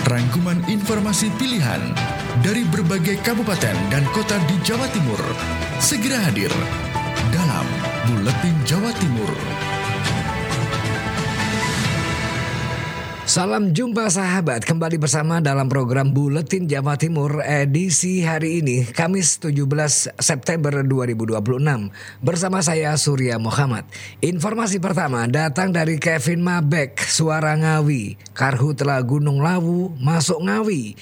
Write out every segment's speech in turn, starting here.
Rangkuman informasi pilihan dari berbagai kabupaten dan kota di Jawa Timur segera hadir dalam Buletin Jawa Timur. Salam jumpa sahabat, kembali bersama dalam program Buletin Jawa Timur edisi hari ini, Kamis 17 September 2026. Bersama saya Surya Muhammad. Informasi pertama datang dari Kevin Mabek, Suara Ngawi. Karhutla Gunung Lawu masuk Ngawi.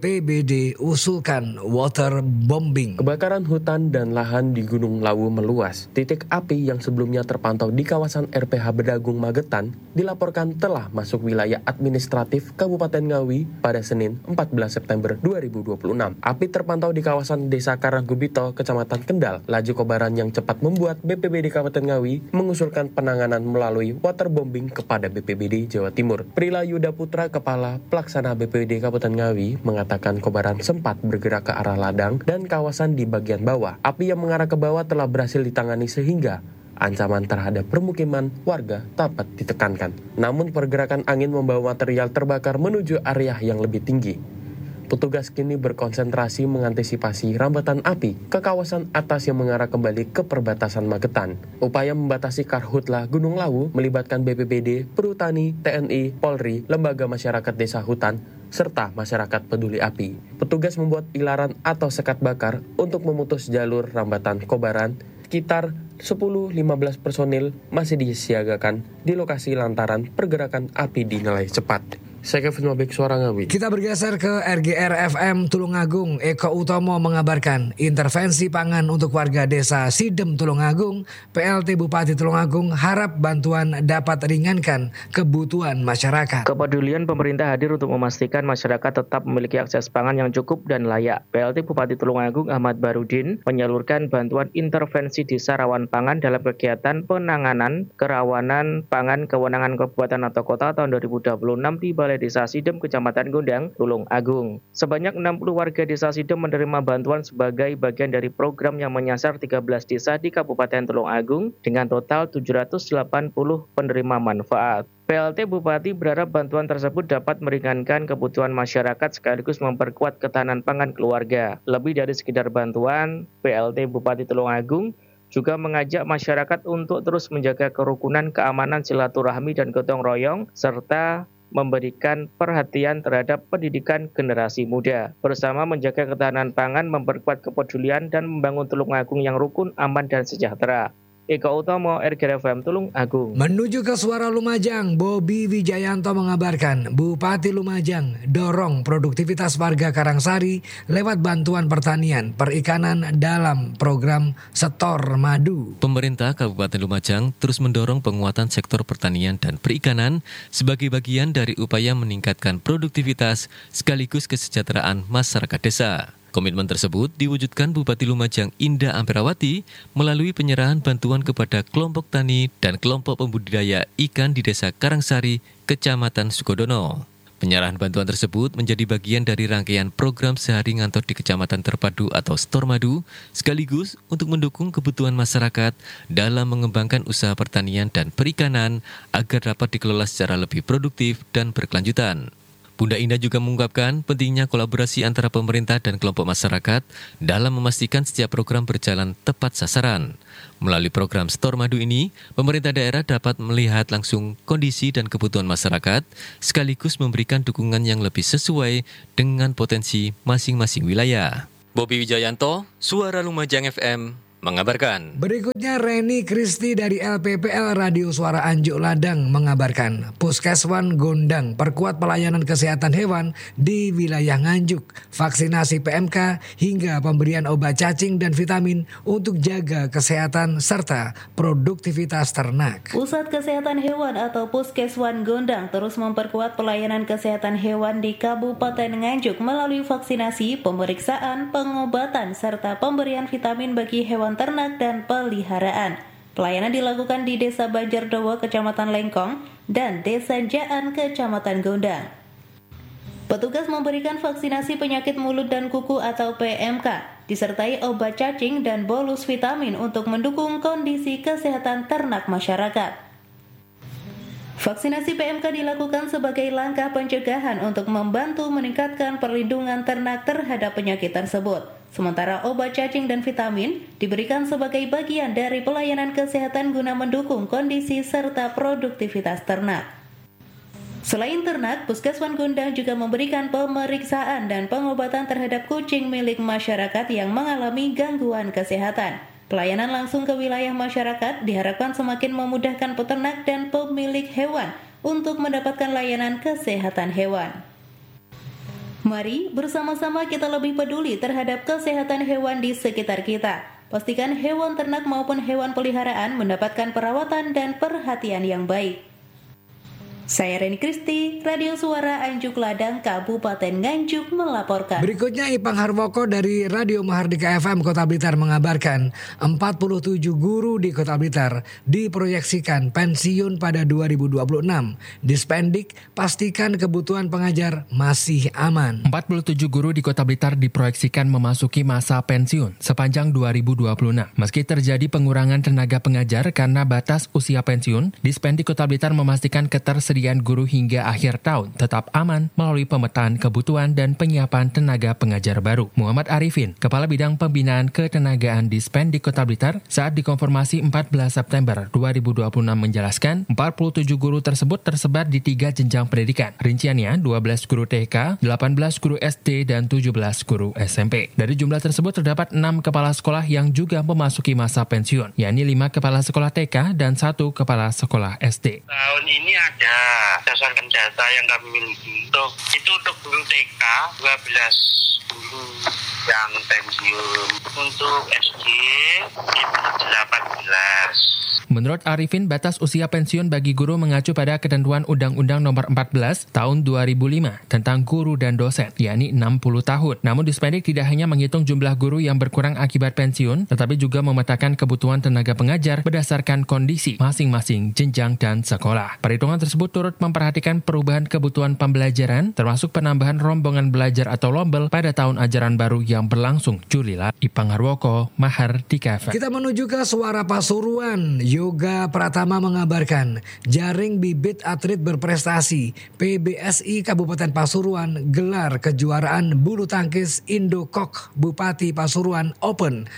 BPBD usulkan waterbombing. Kebakaran hutan dan lahan di Gunung Lawu meluas. Titik api yang sebelumnya terpantau di kawasan RPH Bedagung Magetan dilaporkan telah masuk wilayah administratif Kabupaten Ngawi pada Senin 14 September 2026. Api terpantau di kawasan Desa Karangubito, Kecamatan Kendal. Laju kobaran yang cepat membuat BPBD Kabupaten Ngawi mengusulkan penanganan melalui waterbombing kepada BPBD Jawa Timur. Prila Yuda Putra, Kepala Pelaksana BPBD Kabupaten Ngawi, mengatakan kobaran sempat bergerak ke arah ladang dan kawasan di bagian bawah. Api yang mengarah ke bawah telah berhasil ditangani sehingga ancaman terhadap permukiman warga dapat ditekankan. Namun pergerakan angin membawa material terbakar menuju area yang lebih tinggi. Petugas kini berkonsentrasi mengantisipasi rambatan api ke kawasan atas yang mengarah kembali ke perbatasan Magetan. Upaya membatasi Karhutla Gunung Lawu melibatkan BPBD, Perhutani, TNI, Polri, lembaga masyarakat desa hutan, serta masyarakat peduli api. Petugas membuat ilaran atau sekat bakar untuk memutus jalur rambatan kobaran. Sekitar 10-15 personil masih disiagakan di lokasi lantaran pergerakan api dinilai cepat. Saya Kevin Mabek, Suara Ngawi. Kita bergeser ke RGR FM Tulungagung. Eko Utomo mengabarkan intervensi pangan untuk warga desa Sidem Tulungagung. PLT Bupati Tulungagung harap bantuan dapat ringankan kebutuhan masyarakat. Kepedulian pemerintah hadir untuk memastikan masyarakat tetap memiliki akses pangan yang cukup dan layak. PLT Bupati Tulungagung Ahmad Barudin menyalurkan bantuan intervensi desa rawan pangan dalam kegiatan penanganan kerawanan pangan kewenangan kabupaten atau kota tahun 2026 di Balai Desa Sidem, Kecamatan Gondang, Tulungagung. Sebanyak 60 warga desa Sidem menerima bantuan sebagai bagian dari program yang menyasar 13 desa di Kabupaten Tulungagung dengan total 780 penerima manfaat. PLT Bupati berharap bantuan tersebut dapat meringankan kebutuhan masyarakat sekaligus memperkuat ketahanan pangan keluarga. Lebih dari sekedar bantuan, PLT Bupati Tulungagung juga mengajak masyarakat untuk terus menjaga kerukunan, keamanan, silaturahmi, dan gotong royong, serta memberikan perhatian terhadap pendidikan generasi muda. Bersama menjaga ketahanan pangan, memperkuat kepedulian, dan membangun Tulungagung yang rukun, aman, dan sejahtera. Eko Utomo, RGR FM Tulungagung. Menuju ke Suara Lumajang, Bobi Wijayanto mengabarkan Bupati Lumajang dorong produktivitas warga Karangsari lewat bantuan pertanian perikanan dalam program Setor Madu. Pemerintah Kabupaten Lumajang terus mendorong penguatan sektor pertanian dan perikanan sebagai bagian dari upaya meningkatkan produktivitas sekaligus kesejahteraan masyarakat desa. Komitmen tersebut diwujudkan Bupati Lumajang Indah Amperawati melalui penyerahan bantuan kepada kelompok tani dan kelompok pembudidaya ikan di Desa Karangsari, Kecamatan Sukodono. Penyerahan bantuan tersebut menjadi bagian dari rangkaian program Sehari Ngantor di Kecamatan Terpadu atau Setor Madu, sekaligus untuk mendukung kebutuhan masyarakat dalam mengembangkan usaha pertanian dan perikanan agar dapat dikelola secara lebih produktif dan berkelanjutan. Bunda Indah juga mengungkapkan pentingnya kolaborasi antara pemerintah dan kelompok masyarakat dalam memastikan setiap program berjalan tepat sasaran. Melalui program Setor Madu ini, pemerintah daerah dapat melihat langsung kondisi dan kebutuhan masyarakat, sekaligus memberikan dukungan yang lebih sesuai dengan potensi masing-masing wilayah. Bobi Wijayanto, Suara Lumajang FM, mengabarkan. Berikutnya Reni Kristi dari LPPL Radio Suara Anjuk Ladang mengabarkan Puskeswan Gondang perkuat pelayanan kesehatan hewan di wilayah Nganjuk, vaksinasi PMK hingga pemberian obat cacing dan vitamin untuk jaga kesehatan serta produktivitas ternak. Pusat Kesehatan Hewan atau Puskeswan Gondang terus memperkuat pelayanan kesehatan hewan di Kabupaten Nganjuk melalui vaksinasi, pemeriksaan, pengobatan serta pemberian vitamin bagi hewan ternak dan peliharaan. Pelayanan dilakukan di Desa Banjardowo, Kecamatan Lengkong, dan Desa Jaan, Kecamatan Gondang. Petugas memberikan vaksinasi penyakit mulut dan kuku atau PMK, disertai obat cacing dan bolus vitamin untuk mendukung kondisi kesehatan ternak masyarakat. Vaksinasi PMK dilakukan sebagai langkah pencegahan untuk membantu meningkatkan perlindungan ternak terhadap penyakit tersebut. Sementara obat cacing dan vitamin diberikan sebagai bagian dari pelayanan kesehatan guna mendukung kondisi serta produktivitas ternak. Selain ternak, Puskeswan Gondang juga memberikan pemeriksaan dan pengobatan terhadap kucing milik masyarakat yang mengalami gangguan kesehatan. Pelayanan langsung ke wilayah masyarakat diharapkan semakin memudahkan peternak dan pemilik hewan untuk mendapatkan layanan kesehatan hewan. Mari bersama-sama kita lebih peduli terhadap kesehatan hewan di sekitar kita. Pastikan hewan ternak maupun hewan peliharaan mendapatkan perawatan dan perhatian yang baik. Saya Reni Kristi, Radio Suara Anjuk Ladang, Kabupaten Nganjuk melaporkan. Berikutnya Ipang Harmoko dari Radio Mahardika FM Kota Blitar mengabarkan 47 guru di Kota Blitar diproyeksikan pensiun pada 2026. Dispendik pastikan kebutuhan pengajar masih aman. 47 guru di Kota Blitar diproyeksikan memasuki masa pensiun sepanjang 2026. Meski terjadi pengurangan tenaga pengajar karena batas usia pensiun, Dispendik Kota Blitar memastikan ketersediaan guru hingga akhir tahun tetap aman melalui pemetaan kebutuhan dan penyiapan tenaga pengajar baru. Muhammad Arifin, Kepala Bidang Pembinaan Ketenagaan Dispendik Kota Blitar, saat dikonfirmasi 14 September 2026 menjelaskan 47 guru tersebut tersebar di 3 jenjang pendidikan. Rinciannya 12 guru TK, 18 guru SD, dan 17 guru SMP. Dari jumlah tersebut terdapat 6 kepala sekolah yang juga memasuki masa pensiun, yakni 5 kepala sekolah TK dan 1 kepala sekolah SD. Tahun ini ada berdasarkan data yang kami miliki. Untuk guru TK 12 guru yang pensiun. Untuk SD itu 18. Menurut Arifin, batas usia pensiun bagi guru mengacu pada ketentuan Undang-Undang Nomor 14 Tahun 2005 tentang guru dan dosen, yakni 60 tahun. Namun Dispendik tidak hanya menghitung jumlah guru yang berkurang akibat pensiun, tetapi juga memetakan kebutuhan tenaga pengajar berdasarkan kondisi masing-masing jenjang dan sekolah. Perhitungan tersebut turut memperhatikan perubahan kebutuhan pembelajaran, termasuk penambahan rombongan belajar atau lombel pada tahun ajaran baru yang berlangsung Juli lalu. Ipang Harwoko, Mahardika FM. Kita menuju ke Suara Pasuruan. Yoga Pratama mengabarkan jaring bibit atlet berprestasi PBSI Kabupaten Pasuruan gelar kejuaraan bulu tangkis Indokok Bupati Pasuruan Open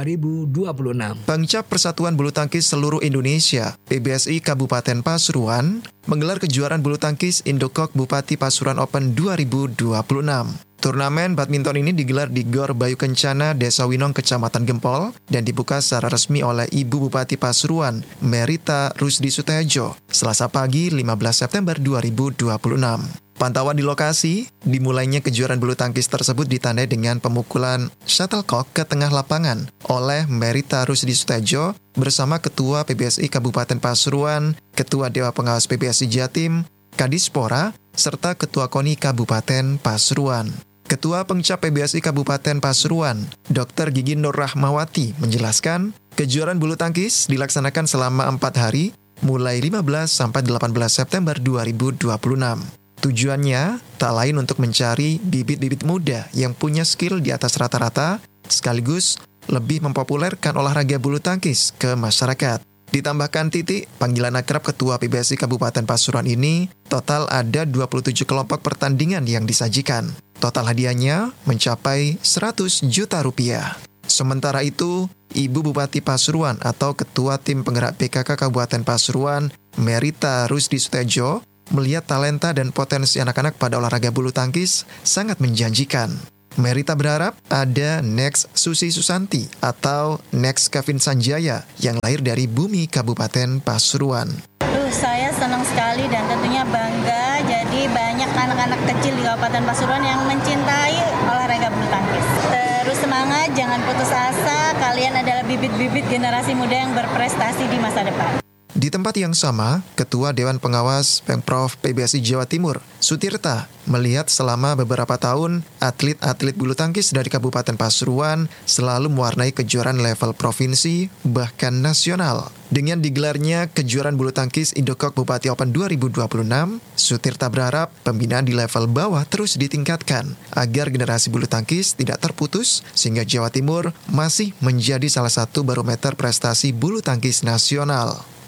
2026. Pangcap Persatuan Bulu Tangkis Seluruh Indonesia PBSI Kabupaten Pasuruan menggelar kejuaraan bulu tangkis Indokok Bupati Pasuruan Open 2026. Turnamen badminton ini digelar di Gor Bayu Kencana, Desa Winong, Kecamatan Gempol, dan dibuka secara resmi oleh Ibu Bupati Pasuruan, Merita Rusdi Sutejo, Selasa pagi 15 September 2026. Pantauan di lokasi, dimulainya kejuaraan bulu tangkis tersebut ditandai dengan pemukulan shuttlecock ke tengah lapangan oleh Merita Rusdi Sutejo bersama Ketua PBSI Kabupaten Pasuruan, Ketua Dewa Pengawas PBSI Jatim, Kadispora, serta Ketua KONI Kabupaten Pasuruan. Ketua Pengcap PBSI Kabupaten Pasuruan, Dr. Gigi Nur Rahmawati, menjelaskan kejuaraan bulu tangkis dilaksanakan selama 4 hari, mulai 15 sampai 18 September 2026. Tujuannya tak lain untuk mencari bibit-bibit muda yang punya skill di atas rata-rata, sekaligus lebih mempopulerkan olahraga bulu tangkis ke masyarakat. Ditambahkan titik, panggilan akrab Ketua PBSI Kabupaten Pasuruan ini, total ada 27 kelompok pertandingan yang disajikan. Total hadiahnya mencapai 100 juta rupiah. Sementara itu, Ibu Bupati Pasuruan atau Ketua Tim Penggerak PKK Kabupaten Pasuruan, Merita Rusdi Sutejo, melihat talenta dan potensi anak-anak pada olahraga bulu tangkis sangat menjanjikan. Merita berharap ada Next Susi Susanti atau Next Kevin Sanjaya yang lahir dari bumi Kabupaten Pasuruan. Saya senang sekali dan tentunya bangga. Jadi banyak anak-anak kecil di Kabupaten Pasuruan yang mencintai olahraga bulu tangkis. Terus semangat, jangan putus asa. Kalian adalah bibit-bibit generasi muda yang berprestasi di masa depan. Di tempat yang sama, Ketua Dewan Pengawas Pemprov PBSI Jawa Timur, Sutirta, melihat selama beberapa tahun atlet-atlet bulu tangkis dari Kabupaten Pasuruan selalu mewarnai kejuaraan level provinsi bahkan nasional. Dengan digelarnya kejuaraan bulu tangkis Indokok Bupati Open 2026, Sutirta berharap pembinaan di level bawah terus ditingkatkan agar generasi bulu tangkis tidak terputus sehingga Jawa Timur masih menjadi salah satu barometer prestasi bulu tangkis nasional.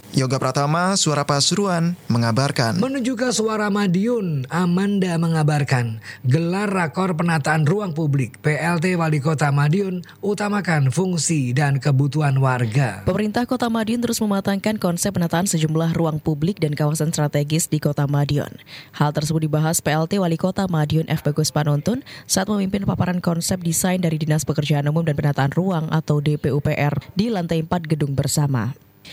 Yoga Pratama, Suara Pasuruan, mengabarkan. Menuju ke Suara Madiun, Amanda mengabarkan, gelar rakor penataan ruang publik PLT Wali Kota Madiun utamakan fungsi dan kebutuhan warga. Pemerintah Kota Madiun terus mematangkan konsep penataan sejumlah ruang publik dan kawasan strategis di Kota Madiun. Hal tersebut dibahas PLT Wali Kota Madiun F. Bagus Panuntun saat memimpin paparan konsep desain dari Dinas Pekerjaan Umum dan Penataan Ruang atau DPUPR di lantai 4 gedung bersama.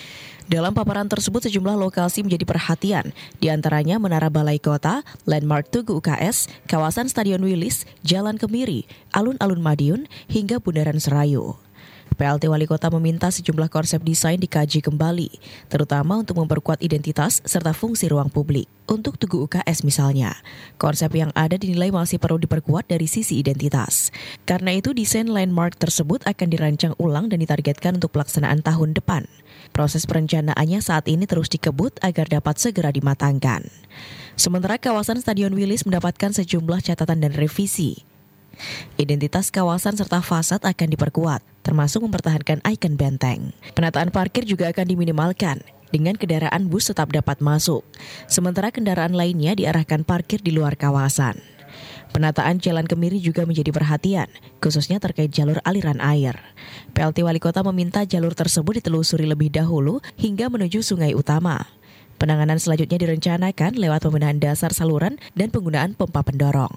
Dalam paparan tersebut sejumlah lokasi menjadi perhatian, di antaranya Menara Balai Kota, Landmark Tugu UKS, kawasan Stadion Wilis, Jalan Kemiri, Alun-Alun Madiun, hingga Bundaran Serayu. PLT Wali Kota meminta sejumlah konsep desain dikaji kembali, terutama untuk memperkuat identitas serta fungsi ruang publik. Untuk Tugu UKS misalnya, konsep yang ada dinilai masih perlu diperkuat dari sisi identitas. Karena itu desain landmark tersebut akan dirancang ulang dan ditargetkan untuk pelaksanaan tahun depan. Proses perencanaannya saat ini terus dikebut agar dapat segera dimatangkan. Sementara kawasan Stadion Wilis mendapatkan sejumlah catatan dan revisi. Identitas kawasan serta fasad akan diperkuat, termasuk mempertahankan ikon benteng. Penataan parkir juga akan diminimalkan, dengan kendaraan bus tetap dapat masuk. Sementara kendaraan lainnya diarahkan parkir di luar kawasan. Penataan Jalan Kemiri juga menjadi perhatian, khususnya terkait jalur aliran air. PLT Wali Kota meminta jalur tersebut ditelusuri lebih dahulu hingga menuju sungai utama. Penanganan selanjutnya direncanakan lewat pembenahan dasar saluran dan penggunaan pompa pendorong.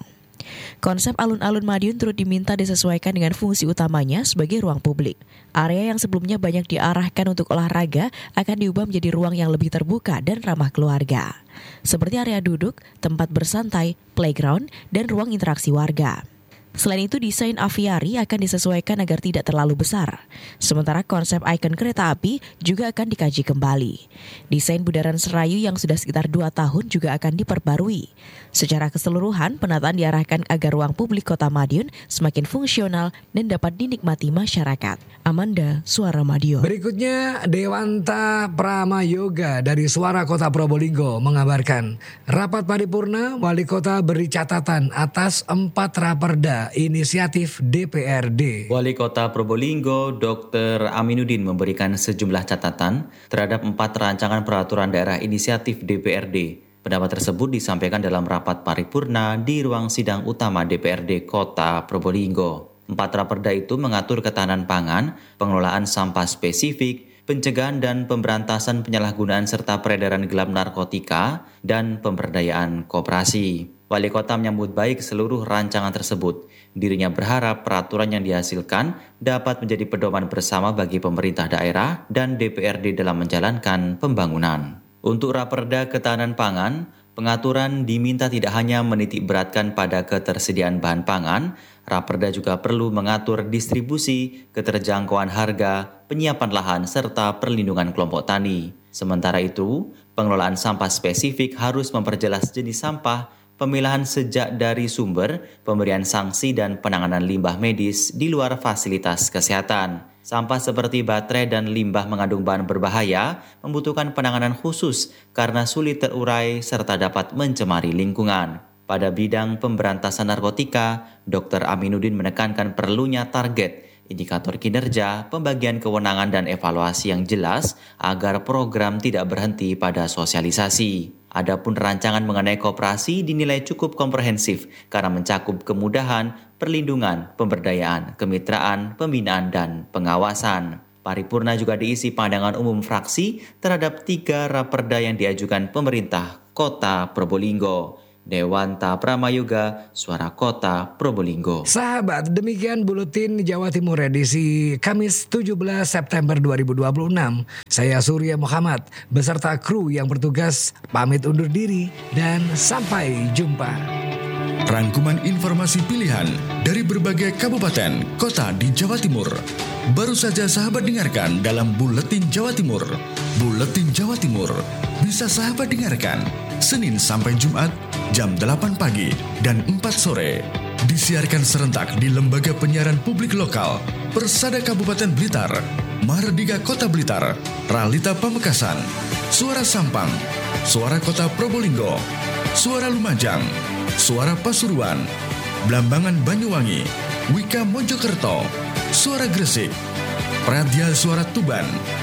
Konsep alun-alun Madiun turut diminta disesuaikan dengan fungsi utamanya sebagai ruang publik. Area yang sebelumnya banyak diarahkan untuk olahraga akan diubah menjadi ruang yang lebih terbuka dan ramah keluarga. Seperti area duduk, tempat bersantai, playground, dan ruang interaksi warga. Selain itu, desain aviari akan disesuaikan agar tidak terlalu besar. Sementara konsep ikon kereta api juga akan dikaji kembali. Desain Bundaran Serayu yang sudah sekitar 2 tahun juga akan diperbarui. Secara keseluruhan, penataan diarahkan agar ruang publik Kota Madiun semakin fungsional dan dapat dinikmati masyarakat. Amanda, Suara Madiun. Berikutnya, Dewanta Pramayoga dari Suara Kota Probolinggo mengabarkan, rapat paripurna Wali Kota beri catatan atas 4 raperda inisiatif DPRD. Wali Kota Probolinggo Dr. Aminuddin memberikan sejumlah catatan terhadap 4 rancangan peraturan daerah inisiatif DPRD. Pendapat tersebut disampaikan dalam rapat paripurna di ruang sidang utama DPRD Kota Probolinggo. 4 raperda itu mengatur ketahanan pangan, pengelolaan sampah spesifik, pencegahan dan pemberantasan penyalahgunaan serta peredaran gelap narkotika, dan pemberdayaan koperasi. Wali Kota menyambut baik seluruh rancangan tersebut. Dirinya berharap peraturan yang dihasilkan dapat menjadi pedoman bersama bagi pemerintah daerah dan DPRD dalam menjalankan pembangunan. Untuk raperda ketahanan pangan, pengaturan diminta tidak hanya menitik beratkan pada ketersediaan bahan pangan, raperda juga perlu mengatur distribusi, keterjangkauan harga, penyiapan lahan, serta perlindungan kelompok tani. Sementara itu, pengelolaan sampah spesifik harus memperjelas jenis sampah, pemilahan sejak dari sumber, pemberian sanksi dan penanganan limbah medis di luar fasilitas kesehatan. Sampah seperti baterai dan limbah mengandung bahan berbahaya membutuhkan penanganan khusus karena sulit terurai serta dapat mencemari lingkungan. Pada bidang pemberantasan narkotika, Dr. Aminuddin menekankan perlunya target, indikator kinerja, pembagian kewenangan dan evaluasi yang jelas agar program tidak berhenti pada sosialisasi. Adapun rancangan mengenai koperasi dinilai cukup komprehensif karena mencakup kemudahan, perlindungan, pemberdayaan, kemitraan, pembinaan, dan pengawasan. Paripurna juga diisi pandangan umum fraksi terhadap 3 raperda yang diajukan pemerintah Kota Probolinggo. Dewanta Pramayoga, Suara Kota Probolinggo. Sahabat, demikian Buletin Jawa Timur edisi Kamis 17 September 2026. Saya Surya Muhammad beserta kru yang bertugas pamit undur diri dan sampai jumpa. Rangkuman informasi pilihan dari berbagai kabupaten, kota di Jawa Timur. Baru saja sahabat dengarkan dalam Buletin Jawa Timur. Buletin Jawa Timur bisa sahabat dengarkan Senin sampai Jumat jam 8 pagi dan 4 sore. Disiarkan serentak di Lembaga Penyiaran Publik Lokal, Persada Kabupaten Blitar, Mahardika Kota Blitar, Ralita Pamekasan, Suara Sampang, Suara Kota Probolinggo, Suara Lumajang, Suara Pasuruan, Blambangan Banyuwangi, Wika Mojokerto, Suara Gresik, Pradya Suara Tuban,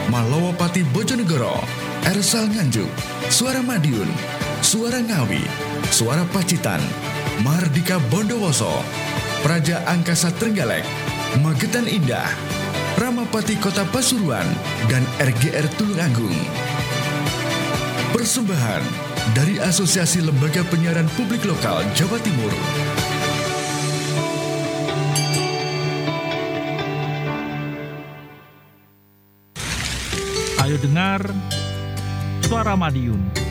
Malawapati Bojonegoro, Ersal Nganjuk, Suara Madiun, Suara Ngawi, Suara Pacitan, Mardika Bondowoso, Praja Angkasa Trenggalek, Magetan Indah, Ramapati Kota Pasuruan, dan RGR Tulungagung. Persembahan dari Asosiasi Lembaga Penyiaran Publik Lokal Jawa Timur. Ayo dengar Suara Madiun.